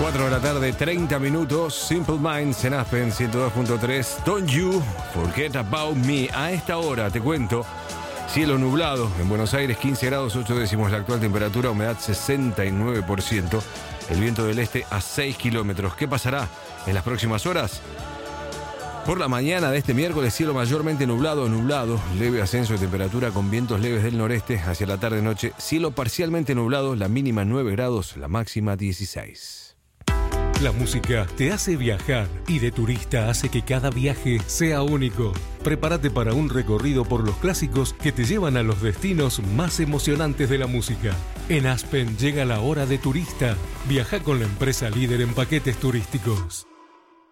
4 de la tarde, 30 minutos. Simple Minds en Aspen 102.3. Don't you forget about me. A esta hora, te cuento, cielo nublado en Buenos Aires, 15 grados 8 décimos la actual temperatura, humedad 69%, el viento del este a 6 kilómetros. ¿Qué pasará en las próximas horas? Por la mañana de este miércoles, cielo mayormente nublado, leve ascenso de temperatura con vientos leves del noreste. Hacia la tarde-noche, cielo parcialmente nublado, la mínima 9 grados, la máxima 16. La música te hace viajar y de turista hace que cada viaje sea único. Prepárate para un recorrido por los clásicos que te llevan a los destinos más emocionantes de la música. En Aspen llega la hora de turista. Viaja con la empresa líder en paquetes turísticos.